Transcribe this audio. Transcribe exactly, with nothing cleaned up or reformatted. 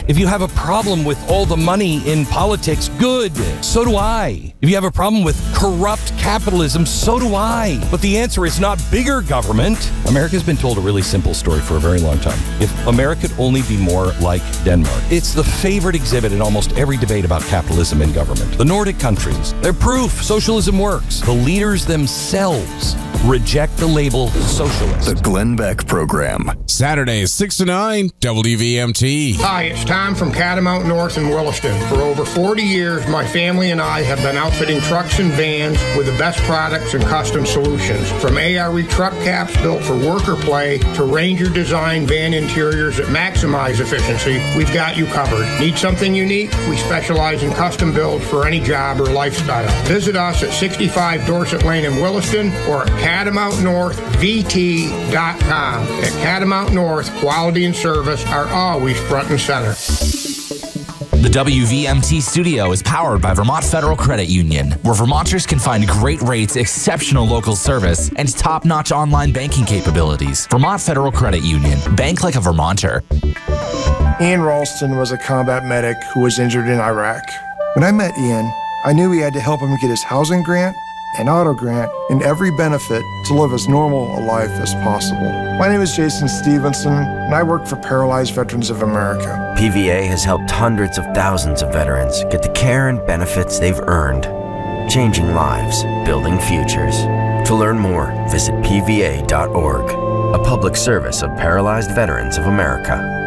If you have a problem with all the money in politics, good. So do I. If you have a problem with corrupt capitalism, so do I. But the answer is not bigger government. America's been told a really simple story for a very long time. If America could only be more like Denmark. It's the favorite exhibit in almost every debate about capitalism in government. The Nordic countries, they're proof socialism works. The leaders themselves reject the label socialist. The Glenn Beck Program. Saturdays, six to nine, W V M T. Hi, it's Tom from Catamount North in Williston. For over forty years, my family and I have been outfitting trucks and vans with the best products and custom solutions. From A R E truck caps built for worker play to Ranger design van interiors that maximize efficiency, we've got you covered. Need something unique? We specialize in custom builds for any job or lifestyle. Visit us at sixty-five Dorset Lane in Williston or at catamount north v t dot com. At Catamount North, quality and service are always front and center. The W V M T studio is powered by Vermont Federal Credit Union, where Vermonters can find great rates, exceptional local service, and top-notch online banking capabilities. Vermont Federal Credit Union. Bank like a Vermonter. Ian Ralston was a combat medic who was injured in Iraq. When I met Ian, I knew we had to help him get his housing grant, an auto grant, and every benefit to live as normal a life as possible. My name is Jason Stevenson, and I work for Paralyzed Veterans of America. P V A has helped hundreds of thousands of veterans get the care and benefits they've earned, changing lives, building futures. To learn more, visit P V A dot org, a public service of Paralyzed Veterans of America.